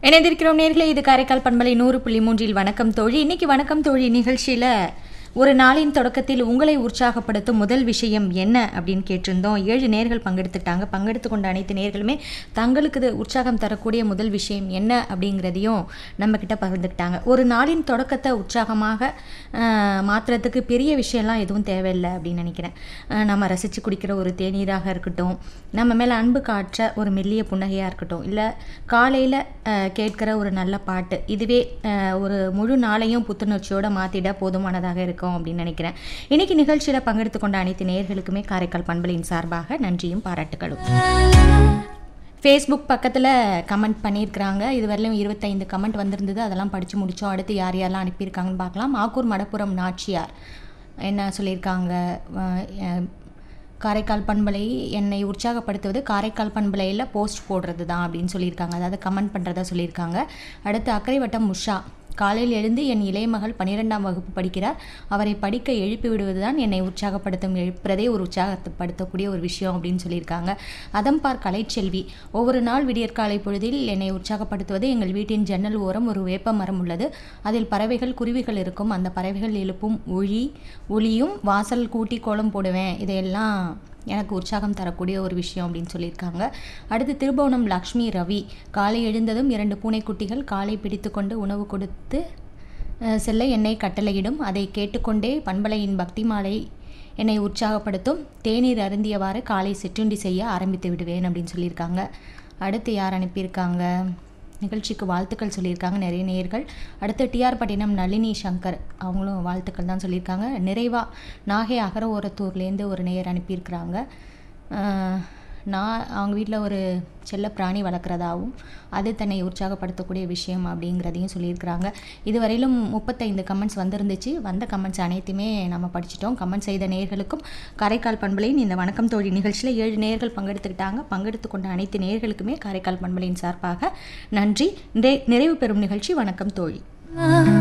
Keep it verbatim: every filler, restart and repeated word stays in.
இணைந்திருக்கிறோம் நேர்களே. இது காரைக்கால் பண்பலை நூறு புள்ளி மூன்றில் வணக்கம் தோழி. இன்னைக்கு வணக்கம் தோழி நிகழ்ச்சியில் ஒரு நாளின் தொடக்கத்தில் உங்களை உற்சாகப்படுத்தும் முதல் விஷயம் என்ன அப்படின்னு கேட்டிருந்தோம். ஏழு நேர்கள் பங்கெடுத்துட்டாங்க. பங்கெடுத்து கொண்ட அனைத்து நேர்களுமே தங்களுக்கு உற்சாகம் தரக்கூடிய முதல் விஷயம் என்ன அப்படிங்கிறதையும் நம்மக்கிட்ட பகிர்ந்துக்கிட்டாங்க. ஒரு நாளின் தொடக்கத்தை உற்சாகமாக மாற்றுறதுக்கு பெரிய விஷயம்லாம் எதுவும் தேவையில்லை அப்படின்னு நினைக்கிறேன். நம்ம ரசித்து குடிக்கிற ஒரு தேநீராக இருக்கட்டும், நம்ம மேலே அன்பு காற்ற ஒரு மெல்லிய புன்னகையாக இருக்கட்டும், இல்லை காலையில் கேட்கிற ஒரு நல்ல பாட்டு, இதுவே ஒரு முழு நாளையும் புத்துணர்ச்சியோடு மாற்றிட போதுமானதாக இருக்கும் அப்படின்னு நினைக்கிறேன். இன்னைக்கு நிகழ்ச்சியில் பங்கெடுத்து கொண்ட அனைத்து நேயர்களுக்குமே காரைக்கால் பண்பலையின் சார்பாக நன்றியும் பாராட்டுகளும். ஃபேஸ்புக் பக்கத்தில் கமெண்ட் பண்ணியிருக்கிறாங்க. இதுவரையிலும் இருபத்தைந்து கமெண்ட் வந்திருந்தது, அதெல்லாம் படித்து முடித்தோம். அடுத்து யார் யாரெல்லாம் அனுப்பியிருக்காங்கன்னு பார்க்கலாம். ஆக்கூர் மடப்புரம் நாச்சியார் என்ன சொல்லியிருக்காங்க, காரைக்கால் பண்பலை என்னை உற்சாகப்படுத்துவது காரைக்கால் பண்பலையில் போஸ்ட் போடுறது தான் அப்படின்னு சொல்லியிருக்காங்க. அதாவது கமெண்ட் பண்ணுறதா சொல்லியிருக்காங்க. அடுத்து அக்கரை வட்டம் உஷா, காலையில் எழுந்து என் இளைய மகள் பன்னிரெண்டாம் வகுப்பு படிக்கிறார், அவரை படிக்க எழுப்பி விடுவது தான் என்னை உற்சாகப்படுத்தும், எழுப்புறதே ஒரு உற்சாகப்படுத்தக்கூடிய ஒரு விஷயம் அப்படின்னு சொல்லியிருக்காங்க. அதம்பார் கலைச்செல்வி, ஒவ்வொரு நாள் விடியற்காலை பொழுதில் என்னை உற்சாகப்படுத்துவது எங்கள் வீட்டின் ஜன்னல் ஓரம் ஒரு வேப்ப மரம் உள்ளது, அதில் பறவைகள் குருவிகள் இருக்கும், அந்த பறவைகள் எழுப்பும் ஒளி ஒளியும் வாசல் கூட்டி கோலம் போடுவேன், இதையெல்லாம் எனக்கு உற்சாகம் தரக்கூடிய ஒரு விஷயம் அப்படின்னு சொல்லியிருக்காங்க. அடுத்து திருபுவனம் லக்ஷ்மி ரவி, காலை எழுந்ததும் இரண்டு பூனைக்குட்டிகள் காலை பிடித்து கொண்டு உணவு கொடுத்து செல்ல என்னை கட்டளையிடும், அதை கேட்டுக்கொண்டே பண்பலையின் பக்தி மாலை என்னை உற்சாகப்படுத்தும், தேநீர் அருந்தியவாறு காலை சிற்றுண்டி செய்ய ஆரம்பித்து விடுவேன் அப்படின்னு சொல்லியிருக்காங்க. அடுத்து யார் அனுப்பியிருக்காங்க, நிகழ்ச்சிக்கு வாழ்த்துக்கள் சொல்லியிருக்காங்க நிறைய நேயர்கள். அடுத்து டிஆர் பட்டினம் நளினி சங்கர், அவங்களும் வாழ்த்துக்கள் தான் சொல்லியிருக்காங்க. நிறைவாக நாகை அகர ஓரத்தூர்லேருந்து ஒரு நேயர் அனுப்பியிருக்கிறாங்க. நான் அவங்க வீட்டில் ஒரு செல்ல பிராணி வளர்க்குறதாகவும் அது தன்னை உற்சாகப்படுத்தக்கூடிய விஷயம் அப்படிங்கிறதையும் சொல்லியிருக்கிறாங்க. இதுவரையிலும் முப்பத்தைந்து கமெண்ட்ஸ் வந்திருந்துச்சு. வந்த கமெண்ட்ஸ் அனைத்துமே நம்ம படிச்சிட்டோம். கமெண்ட் செய்த நேயர்களுக்கும் காரைக்கால் பண்பலையின் இந்த வணக்கம் தோழி நிகழ்ச்சியில் ஏழு நேயர்கள் பங்கெடுத்துக்கிட்டாங்க. பங்கெடுத்து கொண்ட அனைத்து நேயர்களுக்குமே காரைக்கால் பண்பலையின் சார்பாக நன்றி. நிறைவு பெறும் நிகழ்ச்சி வணக்கம் தோழி.